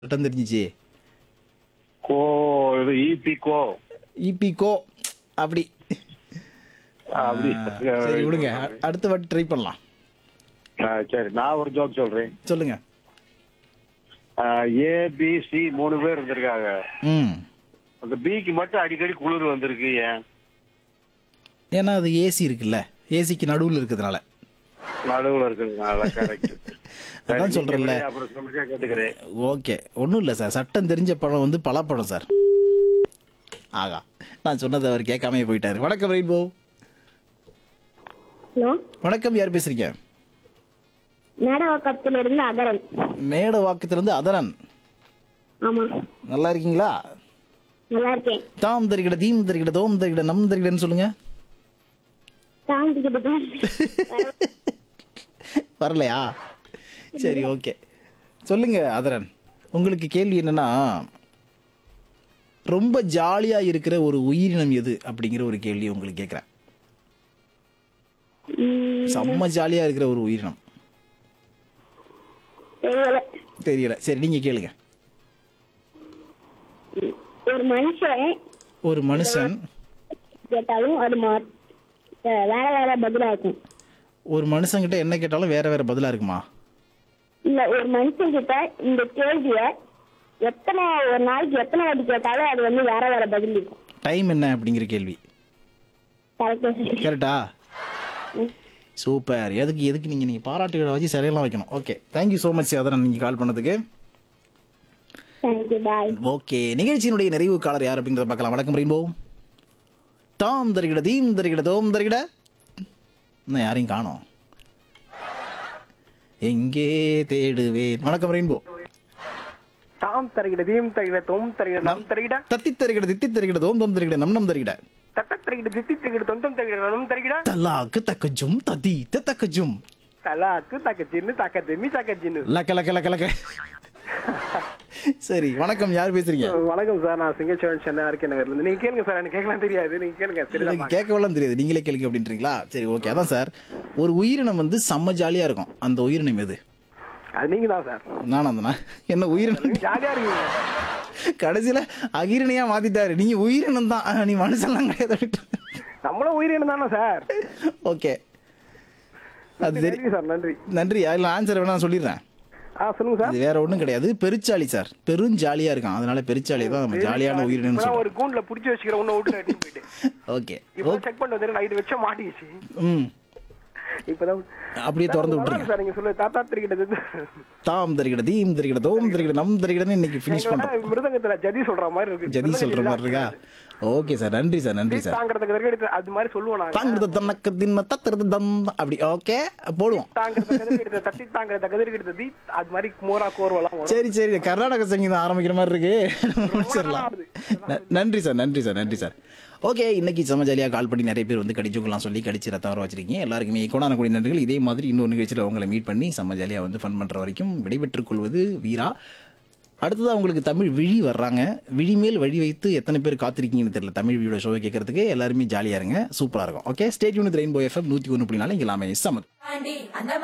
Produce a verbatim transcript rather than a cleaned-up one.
சட்டம் தெரிஞ்சிச்சு. கோ இது ஈபி கோ இபி கோ அப்படி. அப்படி சரி விடுங்க, அ- அடுத்த வாட்டி ட்ரை பண்ணலாம். ஆ, சரி நான் ஒரு ஜோக் சொல்றேன். சொல்லுங்க. ஏ பி சி மூணு பேர் இருந்திருக்காங்க. ம் அந்த பிக்கு மட்டும் அடிக்கடி குளிர் வந்திருக்கு ஏன்? ஏன்னா அது ஏசி இருக்குல்ல, ஏசிக்கு நடுவில் இருக்கிறதுனால. நடுவுல இருக்கிறதுனால. கரெக்ட். அதான் சொல்றேன்ல. அப்புறம் சொல்லிட்டே கேட்டுக்கிறேன். ஓகே, ஒன்றும் இல்லை சார். சட்டம் தெரிஞ்ச பழம் வந்து பலாப்பழம் சார். ஆகா, நான் சொன்னதை அவர் கேட்காம போயிட்டாரு. வணக்கம் ரெயின்போ. ஹலோ, வணக்கம், யார் பேசுறீங்க? மேடவாக்கத்துல இருந்து அகரன். மேடவாக்கத்திலிருந்து அதரன். ஆமா, நல்லா இருக்கீங்களா? நல்லா இருக்கேன். தாம் தரிகிட தீம் தரிகிட தோம் தரிகிட நம் தரிகிடன்னு சொல்லுங்க. தாங்கிக்கிட்டு தான். வரலையா? சரி, ஓகே, சொல்லுங்க அதரன். உங்களுக்கு கேள்வி என்னன்னா, ரொம்ப ஜாலியா இருக்கிற ஒரு உயிரினம் எது அப்படிங்கிற ஒரு கேள்வி உங்களுக்கு கேட்குறேன். ம், செம்ம ஜாலியா இருக்கிற ஒரு உயிரினம் தெரியல. தெரியல. சரி, நீங்க கேளுங்க. ஒரு மனுஷன் ஒரு மனுஷன் கேட்டாலும் அது மா- வே- வேற வேற பதிலா இருக்கும். ஒரு மனுஷங்கிட்ட என்ன கேட்டாலும் வேற வேற பதிலா இருக்குமா? இல்ல, ஒரு மனுஷன் கிட்ட இந்த கேள்விய எத்தனை ஒரு நாளைக்கு எத்தனை வாட்டி கேட்டாலும் அது வந்து வேற வேற பதில் இருக்கும். டைம் என்ன அப்படிங்கிற கேள்வி. கரெக்டா? கரெக்டா? சூப்பர். எதுக்கு எதுக்கு நீங்கள் நீங்கள் பாராட்டுகளை வச்சு சிலையெல்லாம் வைக்கணும். ஓகே, தேங்க்யூ ஸோ மச் அதரன், நீங்கள் கால் பண்ணதுக்கு. தேங்க்யூ, பாய். ஓகே, நிகழ்ச்சியினுடைய நிறைவு காலர் யார் அப்படிங்கிறத பார்க்கலாம். வணக்கம் ரெயின்போ. தாம் தருகிட தீம் தருகிட தோம் தருகிட. இன்னும் யாரையும் காணோம். எங்கே தேடுவேன். வணக்கம் ரெயின்போ. தாம் தருகிட தீம் தருகிட தோம் தருகிட நம் தருகிட தத்தி தருகிட தித்தி தருகிட தோம் தோம் தருகிட நம் நம் தருகிட. தட்ட தருகிட தித்தி தருகிட தொந்தம் தருகிட நம் தருகிட தலாக்கு தக்கஜும் ததி தக்கஜும் தலாக்கு தக்க சின்னு தக்க திம்மி தக்க சின்னு. லக்க லக்க லக்க லக்க. சரி, வணக்கம், யார் பேசுறீங்க? வணக்கம் சார், நான் சிங்கச்சோழன் சென்னை ஆர்கே நகர்ல இருந்து. நீங்க கேளுங்க சார், எனக்கு கேட்கலாம் தெரியாது, நீங்க கேளுங்க. எனக்கு தெரியுதா? கேட்கவெல்லாம் தெரியாது, நீங்களே கேளுங்க அப்படின்றீங்களா? சரி, ஓகே. அதான் சார், ஒரு உயிரினம் வந்து செம்ம ஜாலியா இருக்கும். அந்த உயிரினம் எது? அது நீங்க தான் சார். நானா தானா? என்ன உயிரினம்? ஜாலியா இருக்கீங்க. கடைசியில அகிரணையா மாத்திட்டாரு. நீங்க உயிரினம் தான், நீ மனுஷன்லாம் கிடையாது. நம்மளும் உயிரினம் தானே சார். ஓகே, அது சரி. நன்றி சார், நன்றி. நன்றி. அதில் ஆன்சர் வேணா நான் சொல்லிடுறேன். ஆ, சொல்லுங்க சார். அது வேற ஒண்ணும் கிடையாது, பெருச்சாளி சார். பெரும் ஜாலியா இருக்கான், அதனால பெருச்சாளி தான் நம்ம ஜாலியான உயிரினம் இப்பதான் சொல்றோம். ஒரு கூண்டுல புடிச்சு வச்சுக்கிற ஒண்ணு விட்டு எடுத்து போயிட்டு ஓகே, இப்போ செக் பண்ண வந்து நைட் வச்சா மாட்டிச்சு. ம் இப்பதான் அப்படியே திறந்து விட்டுருங்க. சார் நீங்க சொல்லு. தாத்தா தருகிட தாம் தருகிட தீம் தருகிட தோம் தருகிட நம் தருகிடன்னு இன்னைக்கு ஃபினிஷ் பண்றோம். மிருதங்கத்துல ஜதி சொல்ற மாதிரி இருக்கு. ஜதி சொல்ற மாதிரி இருக்கா? ஓகே சார், நன்றி சார், நன்றி சார். தாங்கிறதுக்கு எடுத்து அது மாதிரி சொல்லுவோம் நாங்க. தாங்கிறது தன்னக்க தின்ன தத்துறது தம் அப்படி. ஓகே, போடுவோம். தாங்கிறதுக்கு எடுத்து தட்டி தாங்கிறத கதிருக்கு எடுத்து தீ அது மாதிரி மோரா கோர்வெல்லாம் வரும். சரி சரி, கர்நாடக சங்கீதம் ஆரம்பிக்கிற மாதிரி இருக்கு. முடிச்சிடலாம். ந- நன்றி சார், நன்றி சார், நன்றி சார். ஓகே, இன்னைக்கு செம ஜாலியாக கால் பண்ணி நிறைய பேர் வந்து கடிச்சுக்கலாம் சொல்லி கடிச்சு ரத்தம் வர வச்சிருக்கீங்க. எல்லாருக்குமே கோடான கோடி நன்றிகள். இதே மாதிரி இன்னொரு நிகழ்ச்சியில் உங்களை மீட் பண்ணி செம ஜாலியாக வந்து ஃபன் பண்ணுற வரைக்கும் விடைபெற்றுக் கொள்வது வீரா. அடுத்ததாக உங்களுக்கு தமிழ் விழி வர்றாங்க. விழி மேல் வழி வைத்து எத்தனை பேர் காத்திருக்கீங்கன்னு தெரியல தமிழ் விழியோட ஷோவை கேட்கறதுக்கு. எல்லாருமே ஜாலியாக இருங்க, சூப்பராக இருக்கும். Okay, stay tune with rainbow FM நூற்றி ஒன்று புள்ளி நாலு. இங்கே எல்லாமே சமத்.